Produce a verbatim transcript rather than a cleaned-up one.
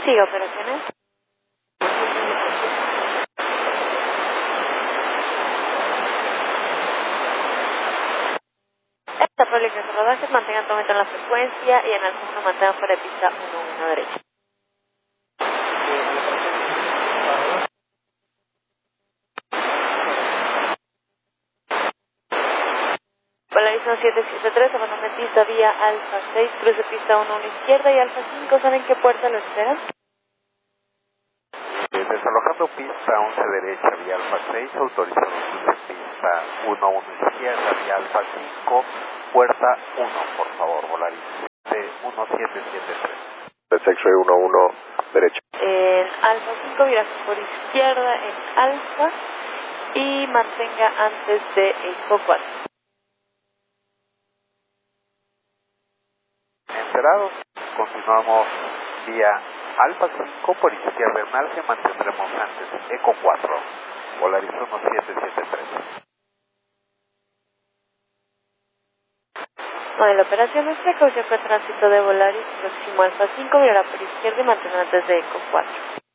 Sigue operaciones. Esta prolija de rodajes, mantengan todo en la frecuencia y en el punto mantengan fuera de pista uno uno derecha. Polarizón siete siete tres, abandono de pista vía Alfa seis, cruce pista uno uno izquierda y Alfa cinco, ¿saben qué puerta lo esperan? Desalojando pista once derecha vía Alfa seis, autorizado cruce pista uno uno izquierda vía Alfa cinco, puerta uno, por favor, Volaris uno siete siete tres. X-Ray uno uno derecha. En Alfa cinco, viraje por izquierda en Alfa y mantenga antes de Eco cuatro. Enterados, continuamos vía Alfa cinco por izquierda en Alfa y mantendremos antes Eco cuatro, Volaris uno siete siete tres. Modelo de operaciones, precaución con tránsito de Volaris, próximo Alfa cinco, virará por izquierda y mantendrá antes de Eco cuatro.